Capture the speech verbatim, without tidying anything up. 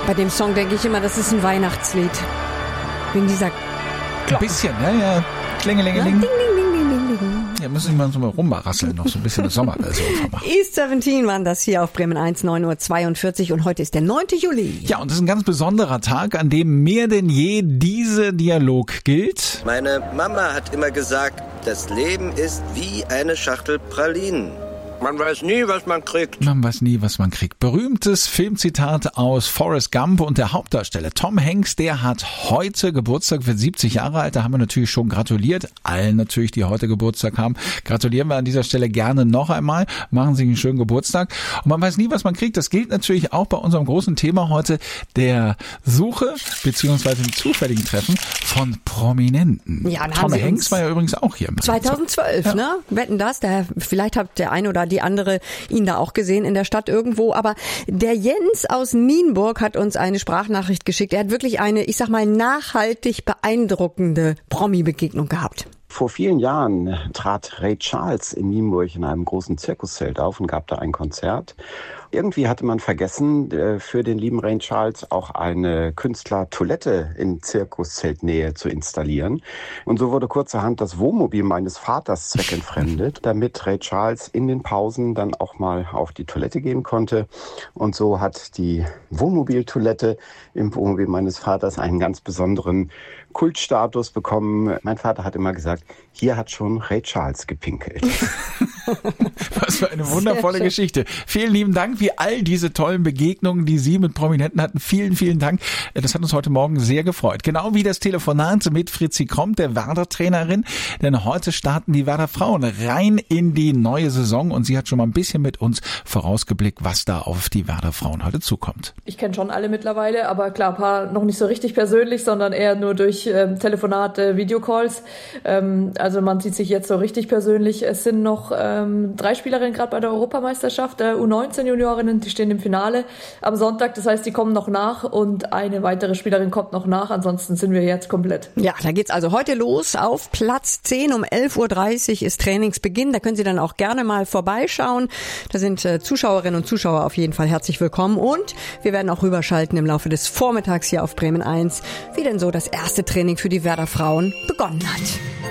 Bei dem Song denke ich immer, das ist ein Weihnachtslied. Wegen dieser Glocken. Ein bisschen, ja, ja. Klingelingeling. Ding, ding, ding, ding, ding. Ja, müssen wir mal so mal rumrasseln, noch so ein bisschen eine Sommerversion machen. East siebzehn waren das hier auf Bremen eins, neun Uhr zweiundvierzig und heute ist der neunte Juli. Ja, und das ist ein ganz besonderer Tag, an dem mehr denn je dieser Dialog gilt. Meine Mama hat immer gesagt, das Leben ist wie eine Schachtel Pralinen. Man weiß nie, was man kriegt. Man weiß nie, was man kriegt. Berühmtes Filmzitat aus Forrest Gump und der Hauptdarsteller Tom Hanks, der hat heute Geburtstag, wird siebzig Jahre alt. Da haben wir natürlich schon gratuliert. Allen natürlich, die heute Geburtstag haben. Gratulieren wir an dieser Stelle gerne noch einmal. Machen Sie einen schönen Geburtstag. Und man weiß nie, was man kriegt. Das gilt natürlich auch bei unserem großen Thema heute, der Suche beziehungsweise dem zufälligen Treffen von Prominenten. Ja, Tom Hanks war ja übrigens auch hier. Im zweitausendzwölf, ja. Ne? Wetten das? Der, vielleicht hat der eine oder die andere ihn da auch gesehen in der Stadt irgendwo. Aber der Jens aus Nienburg hat uns eine Sprachnachricht geschickt. Er hat wirklich eine, ich sag mal, nachhaltig beeindruckende Promi-Begegnung gehabt. Vor vielen Jahren trat Ray Charles in Nienburg in einem großen Zirkuszelt auf und gab da ein Konzert. Irgendwie hatte man vergessen, für den lieben Ray Charles auch eine Künstler-Toilette in Zirkuszeltnähe zu installieren. Und so wurde kurzerhand das Wohnmobil meines Vaters zweckentfremdet, damit Ray Charles in den Pausen dann auch mal auf die Toilette gehen konnte. Und so hat die Wohnmobiltoilette im Wohnmobil meines Vaters einen ganz besonderen Kultstatus bekommen. Mein Vater hat immer gesagt, hier hat schon Ray Charles gepinkelt. Was für eine wundervolle Geschichte. Vielen lieben Dank für all diese tollen Begegnungen, die Sie mit Prominenten hatten. Vielen, vielen Dank. Das hat uns heute Morgen sehr gefreut. Genau wie das Telefonat mit Fritzi Kromp, der Werder-Trainerin. Denn heute starten die Werder Frauen rein in die neue Saison. Und sie hat schon mal ein bisschen mit uns vorausgeblickt, was da auf die Werder Frauen heute zukommt. Ich kenne schon alle mittlerweile, aber klar, ein paar noch nicht so richtig persönlich, sondern eher nur durch ähm, Telefonate, Videocalls. Ähm, also man sieht sich jetzt so richtig persönlich. Es sind noch ähm, drei Spielerinnen gerade bei der Europameisterschaft, der U neunzehn Juniorinnen, die stehen im Finale am Sonntag. Das heißt, die kommen noch nach und eine weitere Spielerin kommt noch nach. Ansonsten sind wir jetzt komplett. Ja, da geht's also heute los. Auf Platz zehn um elf Uhr dreißig ist Trainingsbeginn. Da können Sie dann auch gerne mal vorbeischauen. Da sind äh, Zuschauerinnen und Zuschauer auf jeden Fall herzlich willkommen. Und wir werden auch rüberschalten im Laufe des Vormittags hier auf Bremen eins, wie denn so das erste Training für die Werder Frauen begonnen hat.